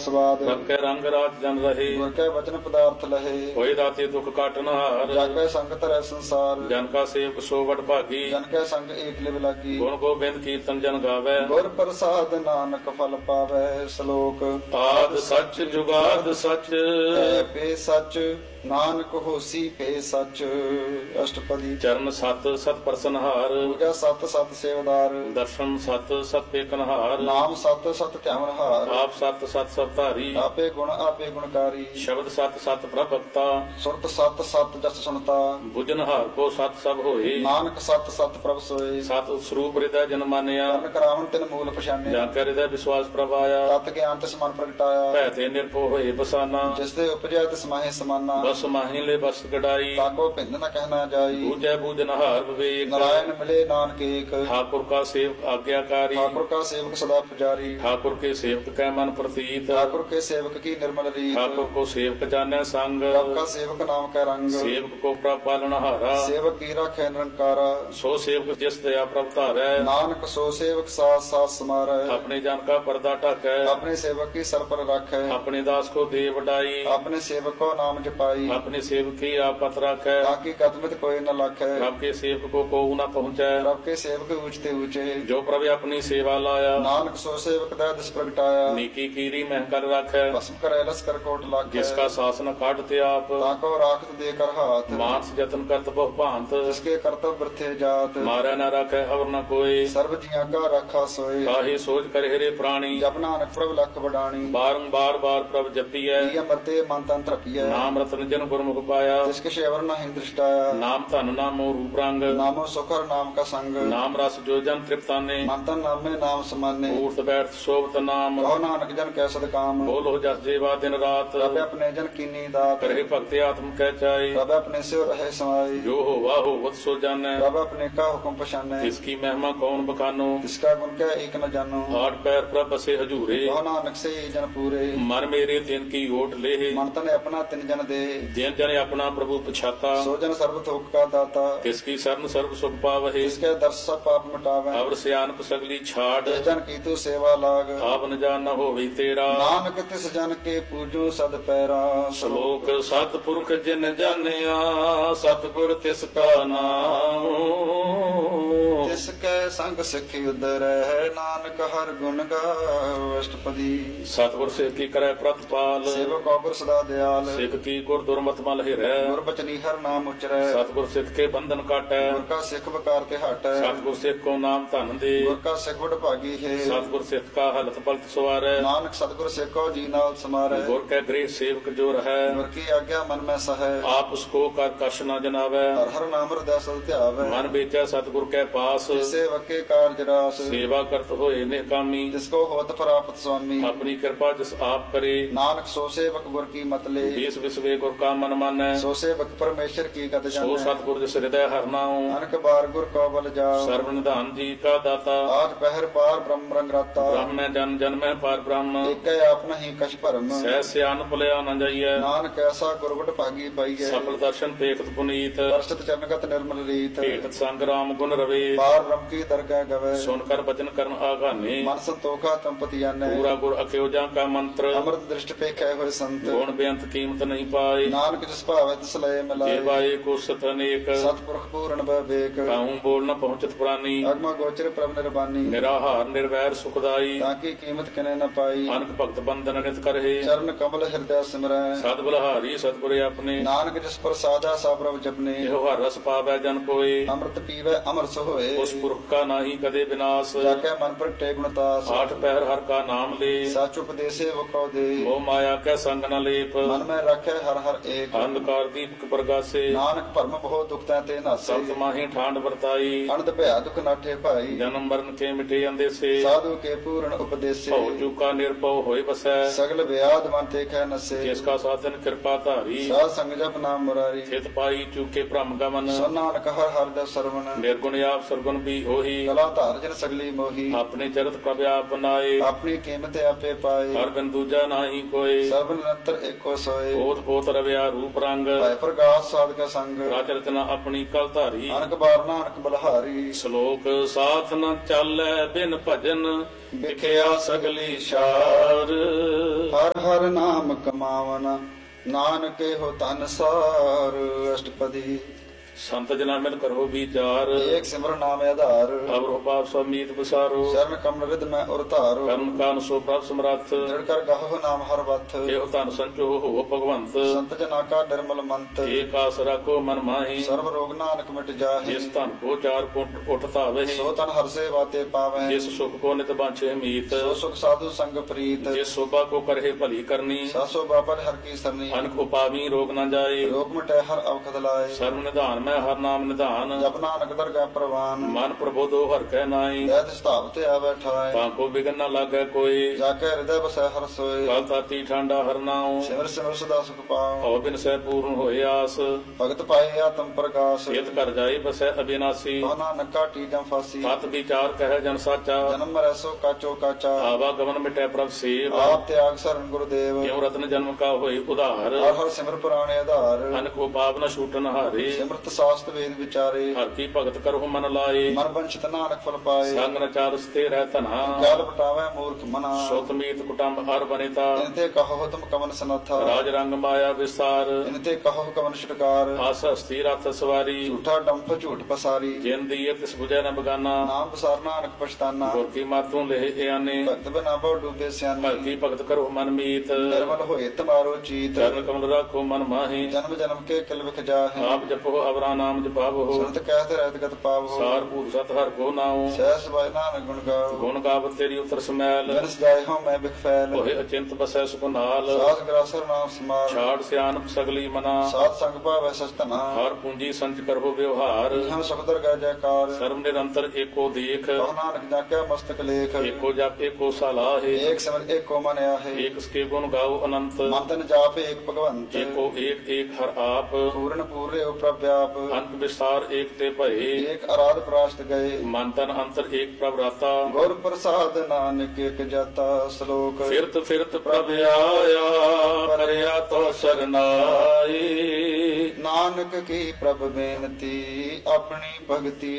ਸਵਾਦ ਸਭ ਕੈ ਰੰਗ ਰਾਜ ਜਨ ਰਹੇ ਗੁਰ ਕੈ ਵਚਨ ਪਦਾਰਥ ਲਹੇ ਹੋਏ ਦਾਤੇ ਦੁਖ ਕਾਟਨ ਹਾਰ ਜਾਗੈ ਸੰਗਤ ਰਹਿ ਸੰਸਾਰ ਜਨ ਕਾ ਸੇਵਕ ਸੋ ਵਡ ਭਾਗੀ ਜਨ ਕੈ ਸੰਗ ਏਕ ਲਿਵ ਲਾਗੀ ਗੁਣ ਗੋਬਿੰਦ ਕੀਰਤਨ ਜਨ ਗਾਵੈ ਗੁਰ ਪ੍ਰਸਾਦ ਨਾਨਕ ਫਲ ਪਾਵੈ ਸ਼ਲੋਕ ਆਦ ਸੱਚ ਜੁਗਾਦ ਸੱਚ ਪੇ ਸੱਚ ਨਾਨਕ ਹੋਸੀ ਪੇ ਸੱਚ ਅਸ਼ਟਪਦੀ ਚਰਨ ਸਤ ਸਤ ਪ੍ਰਸਨਹਾਰ ਪੂਜਾ ਸਤ ਸਤ ਸੇਵਦਾਰ ਦਰਸ਼ਨ ਸਤ ਸਤ ਪੇਕਨਹਾਰ ਨਾਮ ਸਤ ਸਤ ਧਿਆਵਨਹਾਰ ਆਪ ਸਤ ਸਤ ਸਭ ਧਾਰੀ ਆਪੇ ਗੁਣਕਾਰੀ ਸ਼ਬਦ ਸਤ ਸਤ ਪ੍ਰਭਕਤਾ ਸੁਰਤ ਸਤ ਸਤ ਜਸ ਸੁਨਤਾ ਬੁਝਨਹਾਰ ਕੋ ਸਤ ਸਭ ਹੋਏ ਨਾਨਕ ਸਤ ਸਤ ਪ੍ਰਭ ਸੋਏ ਸਤ ਸਰੂਪ ਹਿਰਦੈ ਜਨ ਮਾਨਿਆ ਕਰਨ ਕਰਾਵਨ ਤਿਨ ਮੂਲ ਪਛਾਨਿਆ ਜਾਂ ਕਰ ਹਿਰਦੈ ਵਿਸ਼ਵਾਸ ਪ੍ਰਭ ਆਇਆ ਤਤ ਗਿਆਨ ਤਿਸ ਮਨ ਪ੍ਰਗਟਾਇਆ ਭੈ ਤੇ ਨਿਰਭਉ ਹੋਏ ਬਸਾਨਾ ਜਿਸ ਦੇ ਉਪਜਿਆ ਤਿਸ ਮਾਹੇ ਸਮਾਨਾ ਬਸ ਮਾਹੀ ਲੈ ਬਸ ਗੜਾਈ ਤਾਕੋ ਭਿੰਨ ਨ ਕਹਿਣਾ ਜਾਈ ਬੂਝੈ ਬੂਝਨਹਾਰ ਵਿਵੇਕ ਨਾਰਾਇਣ ਮਿਲੇ ਨਾਨਕ ਏਕ ਠਾकुर का सेवक आज्ञाकारी ठाकुर का सेवक सदा पुजारी ठाकुर के सेवक कै मन प्रतीत ठाकुर के सेवक की निर्मल रीत ठाकुर को सेवक जाने संग प्रभ का सेवक नाम का रंग सेवक को प्रभ पालनहारा सेवक की राखे निरंकारा सो सेवक जिस दया प्रभ धारै नानक सो सेवक साथ साथ समारै अपने जन का पर्दा ढकै अपने सेवक की सर पर रखै अपने दास को दे वडाई अपने सेवक को नाम जपाई अपने सेवक की आप पत रखै ताकि कदमत कोई न लखै प्रभ के सेवक को न पहुँचै प्रभ के सेवक ऊंचते ऊंचे जो प्रभ अपनी सेवा लाया नानक सो सेवक दा दिस प्रगटाया नीकी कीरी मह कर रखै भस्म करे लस कर कोट लाख जिसका शासन काटते आप ताको राखत दे कर हाथ मानस जतन करत बहु भांत जिसके कर्तव्य वृथे जात मारै न रखै अवर न कोई सर्व जिया का राखा सोए काहे सोच कर हेरे प्राणी जप नानक प्रभ लख बडाणी बारंबार बार प्रभ जपियै प्रिय मरते मन तन तृपिय नाम रतन जन गुरमुख पाया जिसके शेवर नहीं दृष्टाया नाम धन नामो रूप रंग नामो सुखर नाम का संग नाम रस जो जन तृप्ताने मन तन नामे नाम समाने ऊर्त बैठ शोभत नाम कहो नानक जन कैसद काम बोलो जस जेवा दिन रात रब अपने जन कीनी दात करे भक्ति आत्म कह चाहे रब अपने से रहे समाई जो होवा होवत सो जानै रब अपने का हुक्म पछाने इसकी महिमा कौन बखानो इसका गुण क्या एक न जानो आठ पैर प्रभ बसे हजूरे कहो नानक से ही जन पूरे मन मेरे दिन की ओट ले मन तन अपना तिन जन दे जिन जन अपना प्रभु पछाता सो जन सर्व थोक का दाता तिसकी शरण सर्व सुख पावहे इसके दर्श सब पाप मिटावे अवर सियानप सगली छाड़ जिस जन की तू सेवा लाग आप न जान न होवी तेरा नानक तिस जन के पूजो सद पैरा श्लोक सतपुरख जिन जानिया सतगुर तिसका नाम तिसके संग सिखि उदर है नानक हर गुण गाओ अष्टपदी सतगुर सिख की करे प्रतपाल सेवक गुर सदा दयाल सिख की गुर दुर्मत मल हिरै गुर बचनी हर नाम उचरै सतगुर सिख के बंधन काटै गुर का सिख वकार ते हटै सतगुर सिख को नाम धन दे गुर का सिख बड़ भागी है सतगुर सिख का हलत पलत सवारै नानक सतगुर सिख को जी नाल समारै गुर के गृह सेवक जो रहै गुर की आज्ञा मन में सहै आप उसको कर कश न जनावै हर हर नाम हृदय सद ध्यावै मन बेचै सतगुर के पास सेवक के कारज रास सेवा करत होए निकामी जिसको होत प्राप्त स्वामी अपनी कृपा जिस आप करे नानक सो सेवक गुर की मत ले बीस विश्वे गुर का मन मानै सो सेवक परमेश्वर की गत सो जानै सतगुर जिस हृदय हर नाऊं नानक बार गुर को बल जाओ सर्व निधान जी का दाता आज पहर पार ब्रह्म रंग राता ब्रह्म में जन जन में पार ब्रह्म एक आपना ही कछ भरम सह सियान भुलिया न जाइए नानक ऐसा गुरबट भागी पाइए सफल दर्शन पेखत पुनीत वर्षित चरणगत निर्मल रीत भेटत संग राम गुण रवे पार ब्रह्म की दरगाह गवे सुनकर बचन करन आगाने मन संतोखा तंपति जाने पूरा गुर अख्योजा का मंत्र अमृत दृष्टि पे कहे हुए संत गुण बेअंत कीमत नहीं पाए नानक जिस भावे तिस लय मिलाए देवाए को सत अनेक सतपुरख पूर्ण विवेक काहूं बोल न पहुंचत पुरानी अगम गोचर प्रभ निर्वाणी निराहार निर्वैर सुखदाई ताकि कीमत किने न पाई अनक भक्त बंधन नित करहे चरण कमल हृदय सिमरै सद बलहारी सतगुर अपने नानक जिस पर साधा सा प्रभ जपने एहो हर रस पावै जन कोय अमृत पीवे अमर सो होए उस पुरख का नाही कदे विनाश जाके मन पर टे गुणतास आठ पहर हर का नाम ले सच उपदेशे वखो दे मोह माया कै संग न लेप मन में रखे हर हर एक अंधकार दीपक प्रगासे नानक भरम बहुत दुखता ते नासे सप्त माही ठांड वर्ताई अनंत भया दुख नाठे भाई जन्म मरण के मिटे अंदेसे साधु के पूर्ण उपदेशे भव चूका निर्भव होय बसै सगल व्याध मन ते कह नसे जिसका साधन कृपा धारी साध संग जप नाम मुरारी चित पाई चूके भ्रम गमन सो नानक हर हर द सरवण निर्गुण आप सरगुण ਗੁਣ ਵੀ ਉਹੀ ਕਲਾ ਧਾਰ ਜਨ ਸਗਲੀ ਮੋਹੀ ਆਪਣੇ ਚਰਤ ਪ੍ਰਭ ਆਪ ਨਾਏ ਆਪਣੀ ਕੀਮਤ ਆਪੇ ਪਾਏ ਹਰ ਬਿਨ ਦੂਜਾ ਨਾਹੀ ਕੋਈ ਸਭ ਨਿਰੰਤਰ ਏਕੋ ਸੋਏ ਪੋਤ ਪੋਤ ਰਵਿਆ ਰੂਪ ਰੰਗ ਭੈ ਪ੍ਰਗਾਸ ਸਾਧਕ ਸੰਗ ਰਾਜ ਰਚਨਾ ਆਪਣੀ ਕਲ ਧਾਰੀ ਅਨਕ ਬਾਰ ਨਾਨਕ ਬਲਹਾਰੀ ਸ਼ਲੋਕ ਸਾਥ ਨ ਚਾਲੈ ਬਿਨ ਭਜਨ ਵਿਖਿਆ ਸਗਲੀ ਸ਼ਾਰ ਹਰ ਹਰ ਨਾਮ ਕਮਾਵਨ ਨਾਨਕੇ ਹੋ ਧਨ ਸਾਰ ਅਸ਼ਟਪਦੀ ਸੰਤ ਜਨਾ ਮਿਲ ਕਰੋ ਵਿਚਾਰ ਏਕ ਸਿਮਰਨ ਨਾਮ ਆਧਾਰ ਅਵਰੋ ਪਾਪ ਸਮੀਤ ਬਸਾਰੋ ਸ਼ਰਨ ਕਮਲ ਰਿਦ ਮੈਂ ਉਰ ਧਾਰੋ ਕਰਮ ਕਾਨ ਸੋ ਪ੍ਰਭ ਸਮਰੱਥ ਦ੍ਰਿੜ ਕਰ ਗਾਹੋ ਨਾਮ ਹਰ ਵਥ ਇਹੋ ਧਨ ਸੰਚੋ ਹੋ ਭਗਵੰਤ ਸੰਤ ਜਨਾ ਕਾ ਨਿਰਮਲ ਮੰਤ ਏਕ ਆਸ ਰੱਖੋ ਮਨ ਮਾਹੀ ਸਰਬ ਰੋਗ ਨਾਨਕ ਮਿਟ ਜਾਹੇ ਜਿਸ ਧਨ ਕੋ ਚਾਰ ਕੁੰਟ ਉੱਠ ਧਾਵੇ ਸੋ ਤਨ ਹਰ ਸੇ ਬਾਤੇ ਪਾਵੈ ਜਿਸ ਸੁਖ ਕੋ ਨਿਤ ਬਾਂਛੇ ਮੀਤ ਸੋ ਸੁਖ ਸਾਧੂ ਸੰਗ ਪ੍ਰੀਤ ਜਿਸ ਸੋਭਾ ਕੋ ਕਰਹਿ ਭਲੀ ਕਰਨੀ ਸਾਸੋ ਬਾਬਰ ਹਰ ਕੀ ਸਰਨੀ ਅਨਕ ਉਪਾਵੀ ਰੋਗ ਨਾ ਜਾਏ ਰੋਗ ਮਿਟੈ ਹਰ ਅਵਖਦ ਲਾਏ ਸਰਬ ਨਿਧਾਨ ਮੈਂ ਹਰ ਨਾਮ ਨਿਧਾਨ ਜਪ ਨਾਨਕ ਦਰਗਾਹ ਪ੍ਰਵਾਨ ਮਨ ਪ੍ਰਬੋਧੋ ਹਰ ਕਹਿ ਨਾਈ ਐਤ ਸਤਾਵ ਤੇ ਆ ਬੈਠਾਏ ਤਾਂ ਕੋ ਬਿਗਨ ਨਾ ਲਾਗੈ ਕੋਈ ਜਾ ਕੇ ਹਿਰਦੈ ਬਸੈ ਹਰ ਸੋਏ ਕਲ ਤਾਤੀ ਠਾਂਡਾ ਹਰ ਨਾਉ ਸਿਮਰ ਸਿਮਰ ਸਦਾ ਸੁਖ ਪਾਉ ਹਉ ਬਿਨ ਸਹਿ ਪੂਰਨ ਹੋਏ ਆਸ ਭਗਤ ਪਾਏ ਆਤਮ ਪ੍ਰਕਾਸ਼ ਇਤ ਕਰ ਜਾਏ ਬਸੈ ਅਬਿਨਾਸੀ ਕੋ ਨਾਨਕ ਕਾਟੀ ਜਮ ਫਾਸੀ ਸਤ ਵਿਚਾਰ ਕਹਿ ਜਨ ਸਾਚਾ ਜਨਮ ਮਰੈ ਸੋ ਕਾਚੋ ਕਾਚਾ ਆਵਾ ਗਮਨ ਮਿਟੈ ਪ੍ਰਭ ਸੇਵ ਆਪ ਤਿਆਗ ਸਰਨ ਗੁਰਦੇਵ ਕਿਉ ਰਤਨ ਜਨਮ ਕਾ ਹੋਏ ਉਧਾਰ ਹਰ ਹਰ ਸਿਮਰ ਪੁਰਾਣੇ ਆਧਾਰ ਅਨਕ ਉਪਾਵ ਨ ਛੂਟਨ ਹਾਰੇ ਸਿਮਰਤ ਸਾਸਤ ਵੇਦ ਵਿਚਾਰੇ ਹਰ ਕੀ ਭਗਤ ਕਰਹੁ ਮਨ ਲਾਏ ਮਨ ਬੰਚਿਤ ਨਾਨਕ ਫਲ ਪਾਏ ਸੰਗ ਨ ਚਾਰ ਸਤੇ ਰਹਿ ਧਨਾ ਕਾਲ ਬਟਾਵੇ ਮੂਰਖ ਮਨਾ ਸੁਤ ਮੀਤ ਕੁਟੰਬ ਹਰ ਬਨਿਤਾ ਇਨਤੇ ਕਹੋ ਤੁਮ ਕਮਨ ਸਨਥਾ ਰਾਜ ਰੰਗ ਮਾਇਆ ਵਿਸਾਰ ਇਨਤੇ ਕਹੋ ਕਮਨ ਛਟਕਾਰ ਆਸ ਹਸਤੀ ਰਥ ਸਵਾਰੀ ਝੂਠਾ ਡੰਫ ਝੂਠ ਪਸਾਰੀ ਜਿਨ ਦੀਏ ਤਿਸ ਬੁਝੈ ਨ ਬਗਾਨਾ ਨਾਮ ਪਸਾਰ ਨਾਨਕ ਪਛਤਾਨਾ ਗੁਰ ਕੀ ਮਾਤੋਂ ਲਹਿ ਇਆਨੇ ਭਗਤ ਬਨਾ ਬਹੁ ਡੂਬੇ ਸਿਆਨੇ ਭਗਤੀ ਭਗਤ ਕਰੋ ਮਨ ਮੀਤ ਨਿਰਮਲ ਹੋਏ ਤੁਮਾਰੋ ਚੀਤ ਚਰਨ ਕਮਲ ਰਾਖੋ ਮਨ ਮਾਹੀ ਜਨਮ ਜਨਮ ਕੇ ਕਿਲ ਵਿਖ ਜਾਹੇ ਆਪ ਜਪੋ ਅਵਰਾ ਨਾਮ ਜਪਾਵੋ ਸੁਨਤ ਕਹਿਤ ਰਹਿਤ ਗਤ ਪਾਵੋ ਸਾਰ ਭੂਤ ਸਤ ਹਰ ਕੋ ਨਾਉ ਸਹਿਸ ਬਾਇ ਨਾਨਕ ਗੁਣ ਗਾਓ ਗੁਣ ਗਾਵਤ ਤੇਰੀ ਉਤਰ ਸਮੈਲ ਬਿਨ ਸਜਾਏ ਹੋ ਮੈਂ ਬਿਖ ਫੈਲ ਹੋਏ ਅਚਿੰਤ ਬਸੈ ਸੁਖ ਨਾਲ ਸਾਧ ਗਰਾਸਰ ਨਾਮ ਸਮਾਰ ਛਾੜ ਸਿਆਨਪ ਸਗਲੀ ਮਨਾ ਸਾਧ ਸੰਗ ਭਾਵੈ ਸਚਤਨਾ ਹਰ ਪੂੰਜੀ ਸੰਚ ਕਰੋ ਵਿਵਹਾਰ ਹਮ ਸੁਖਦਰ ਗੈ ਜੈਕਾਰ ਸਰਬ ਨਿਰੰਤਰ ਏਕੋ ਦੇਖ ਕਹ ਨਾਨਕ ਜਾਕਿਆ ਮਸਤਕ ਲੇਖ ਏਕੋ ਜਪ ਏਕੋ ਸਲਾਹੇ ਏਕ ਸਿਮਰ ਏਕੋ ਮਨ ਆਹੇ ਏਕ ਸਕੇ ਗੁਣ ਗਾਓ ਅਨੰਤ ਮਨ ਤਨ ਜਾਪ ਏਕ ਭਗਵੰਤ ਏਕੋ ਏਕ ਏਕ ਹਰ ਆਪ ਪੂਰਨ ਪੂਰੇ ਉਪਰ ਵਿਆਪ ਅੰਤ ਵਿਸਾਰ ਏਕ ਤੇ ਭਏ ਏਕ ਅਰਾਧ ਪ੍ਰਾਸ਼ਤ ਗਏ ਮਨ ਤਨ ਅੰਤਰ ਏਕ ਪ੍ਰਭ ਰਾਤਾ ਗੁਰ ਪ੍ਰਸਾਦ ਨਾਨਕ ਏਕ ਜਾਤਾ ਸ਼ਲੋਕ ਫਿਰਤ ਫਿਰਤ ਪ੍ਰਭ ਆਇਆ ਕਰਿਆ ਤੋ ਸਰਨਾਈ ਨਾਨਕ ਕੀ ਪ੍ਰਭ ਬੇਨਤੀ ਆਪਣੀ ਭਗਤੀ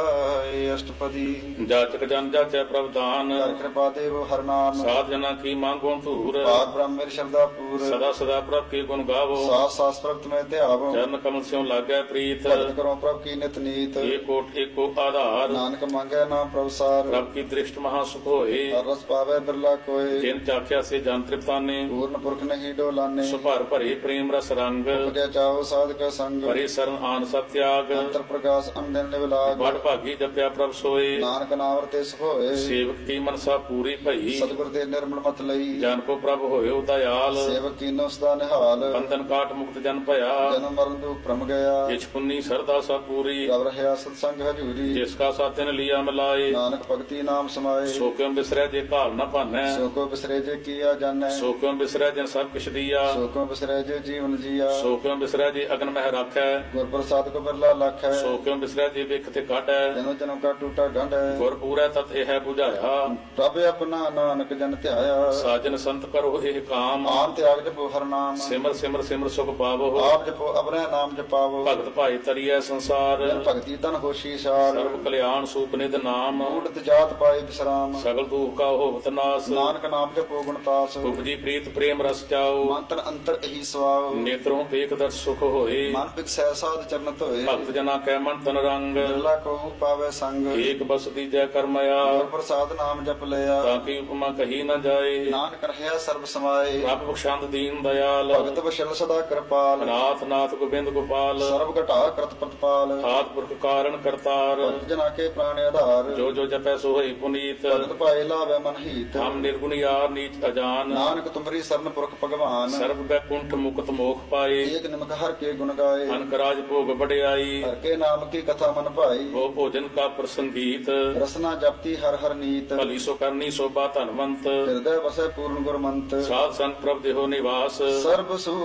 ਲਾਏ ਅਸ਼ਟਪਦੀ ਜਾਚਕ ਜਨ ਜਾਚੈ ਪ੍ਰਭ ਦਾਨ ਹਰ ਕਿਰਪਾ ਦੇਵ ਹਰ ਨਾਮ ਸਾਧ ਜਨਾ ਕੀ ਮੰਗੋ ਧੂਰ ਪਾਕ ਬ੍ਰਹਮ ਮੇਰੀ ਸ਼ਰਧਾ ਪੂਰ ਸਦਾ ਸਦਾ ਪ੍ਰਭ ਕੀ ਗੁਣ ਗਾਵੋ ਸਾਸ ਸਾਸ ਪ੍ਰਭਤ ਮੈਂ ਧਿਆਵੋ ਚਰਨ ਕਮਲ ਸਿਉ ਲਾਗੈ ਪ੍ਰੀਤ ਭਗਤ ਕਰੋ ਪ੍ਰਭ ਕੀ ਨਿਤ ਨੀਤ ਏਕੋਟ ਏਕੋ ਆਧਾਰ ਨਾਨਕ ਮੰਗੈ ਨਾਮ ਪ੍ਰਭ ਸਾਰ ਪ੍ਰਭ ਕੀ ਦ੍ਰਿਸ਼ਟ ਮਹਾ ਸੁਖ ਹੋਏ ਹਰ ਰਸ ਪਾਵੇ ਬਿਰਲਾ ਕੋਏ ਜਿਨ ਚਾਖਿਆ ਸੇ ਜਨ ਤ੍ਰਿਪਤਾਨੇ ਪੂਰਨ ਪੁਰਖ ਨਹੀਂ ਡੋਲਾਨੇ ਸੁਭਰ ਭਰੇ ਪ੍ਰੇਮ ਰਸ ਰੰਗ ਉਪਜਿਆ ਚਾਓ ਸਾਧਕ ਸੰਗ ਭਰੇ ਸਰਨ ਆਨ ਸਤ ਤਿਆਗ ਅੰਤਰ ਪ੍ਰਕਾਸ਼ ਅੰਦਨ ਨਿਵਲਾਗ ਬੜ ਭਾਗੀ ਜਪਿਆ ਪ੍ਰਭ ਸੋਏ ਨਾਨਕ ਨਾਮ ਵਰਤੇ ਸੁਖ ਹੋਏ ਸੇਵਕ ਕੀ ਮਨਸਾ ਪੂਰੀ ਭਈ ਸਤਿਗੁਰ ਦੇ ਨਿਰਮਲ ਮਤ ਲਈ ਜਨ ਕੋ ਪ੍ਰਭ ਹੋਇਓ ਦਇਆਲ ਸੇਵਕ ਕੀਨੋ ਸਦਾ ਨਿਹਾਲ ਬੰਧਨ ਕਾਟ ਮੁਕਤ ਜਨ ਭਇਆ ਜਨਮ ਮਰਨ ਦੁਖ ਭ੍ਰਮ ਗਿਆ ਜਿਛ ਪੁੰਨੀ ਸਰਦਾ ਸਭ ਪੂਰੀ ਰਵ ਰਹਿਆ ਸਤ ਸੰਗ ਹਜੂਰੀ ਜਿਸ ਕਾ ਸਾਥਨ ਲਿਆ ਮਿਲਾਏ ਨਾਨਕ ਭਗਤੀ ਨਾਮ ਸਮਾਏ ਸੋ ਕਿਉ ਬਿਸਰੈ ਜੇ ਘਾਲ ਨ ਭਾਨੈ ਸੋ ਕੋ ਬਿਸਰੇ ਜੇ ਕੀਆ ਜਾਣੈ ਸੋ ਕਿਉ ਬਿਸਰੈ ਜਿਨ ਸਭ ਕਿਛ ਦੀਆ ਸੋ ਕੋ ਬਿਸਰੇ ਜੇ ਜੀਵਨ ਜੀਆ ਸੋ ਕਿਉ ਬਿਸਰੈ ਜੇ ਅਗਨ ਮਹਿ ਰਾਖੈ ਗੁਰ ਪ੍ਰਸਾਦ ਕੋ ਬਿਰਲਾ ਲਖ ਹੈ ਸੋ ਕਿਉ ਬਿਸਰੈ ਜੇ ਵੇਖ ਤੇ ਕਾਟੈ ਜਨੋ ਜਨਮ ਕਾ ਟੂਟਾ ਗੰਢ ਹੈ ਗੁਰ ਪੂਰੈ ਤਤ ਇਹ 부ਝਾਇਆ ਪ੍ਰਭ ਆਪਣਾ ਨਾਨਕ ਜਨ ਧਿਆਇਆ ਸਾਜਨ ਸੰਤ ਕਰੋ ਇਹ ਕਾਮ ਆਨ ਤਿਆਗ ਜਪੋ ਹਰ ਨਾਮ ਸਿਮਰ ਸਿਮਰ ਸਿਮਰ ਸੁਖ ਪਾਵੋ ਆਪ ਜਪੋ ਅਬਰੇ ਨਾਮ ਜਪਾਵੋ ਭਗਤ ਭਾਈ ਤਰੀਐ ਸੰਸਾਰ ਜਨ ਭਗਤੀ ਤਨ ਹੋਸ਼ੀ ਸਾਰ ਸਰਬ ਕਲਿਆਣ ਸੂਪ ਨਿਧ ਨਾਮ ਊੜਤ ਜਾਤ ਪਾਏ ਬਿਸਰਾਮ ਸਗਲ ਦੁਖ ਕਾ ਹੋਵਤ ਨਾਸ ਨਾਨਕ ਨਾਮ ਜਪੋ ਗੁਣਤਾਸ ਉਪਜੀ ਪ੍ਰੀਤ ਪ੍ਰੇਮ ਰਸ ਚਾਓ ਮਨ ਤਨ ਅੰਤਰ ਇਹੀ ਸਵਾਉ ਨੇਤਰੋਂ ਵੇਖ ਦਰ ਸੁਖ ਹੋਏ ਮਨ ਬਿਕਸੈ ਸਾਧ ਚਰਨ ਧੋਏ ਭਗਤ ਜਨਾ ਕੈ ਮਨ ਤਨ ਰੰਗ ਬਿਰਲਾ ਕੋ ਪਾਵੇ ਸੰਗ ਏਕ ਬਸ ਦੀਜੈ ਕਰਮਇਆ ਗੁਰ ਪ੍ਰਸਾਦ ਨਾਮ ਜਪ ਲਿਆ ਤਾਂ ਕੀ ਉਪਮਾ ਕਹੀ ਨ ਜਾਏ ਨਾਨਕ ਰਹਿਆ ਸਰਬ ਸਮਾਏ ਪ੍ਰਭ ਬਖਸ਼ੰਦ ਦੀਨ ਦਇਆਲ ਭਗਤ ਵਸ਼ਲ ਸਦਾ ਕਿਰਪਾਲ ਨਾਥ ਨਾਥ ਗੋਬਿੰਦ ਗੋਪਾਲ ਸਰਬ ਘਟਾ ਕਰਤ ਪ੍ਰਤਪਾਲ ਆਦ ਪੁਰਖ ਕਾਰਨ ਕਰਤਾਰ ਭਗਤ ਜਨਾ ਕੇ ਪ੍ਰਾਣ ਆਧਾਰ ਜੋ ਜੋ ਜਪੈ ਸੋ ਹੋਈ ਪੁਨੀਤ ਭਗਤ ਪਾਏ ਲਾਵੇ ਮਨ ਹੀਤ ਹਮ ਨਿਰਗੁਣ ਯਾਰ ਨੀਚ ਅਜਾਨ ਨਾਨਕ ਤੁਮਰੀ ਸਰਨ ਪੁਰਖ ਭਗਵਾਨ ਸਰਬ ਬੈਕੁੰਠ ਮੁਕਤ ਮੋਖ ਪਾਏ ਏਕ ਨਿਮਕ ਹਰ ਕੇ ਗੁਣ ਗਾਏ ਅਨਕ ਰਾਜ ਭੋਗ ਵਡਿਆਈ ਹਰ ਕੇ ਨਾਮ ਕੀ ਕਥਾ ਮਨ ਭਾਈ ਉਹ ਭੋਜਨ ਕਾ ਪ੍ਰਸੰਗੀਤ ਰਸਨਾ ਜਪਤੀ ਹਰ ਹਰ ਨੀਤ ਭਲੀ ਸੋ ਕਰਨੀ ਸੋਭਾ ਧਨਵੰਤ ਹਿਰਦੈ ਵਸੈ ਪੂਰਨ ਗੁਰਮੰਤ ਸਾਧ ਸੰਗ ਪ੍ਰਭ ਦੇਹੋ ਨਿਵਾਸ ਸਰਬ ਸੁਖ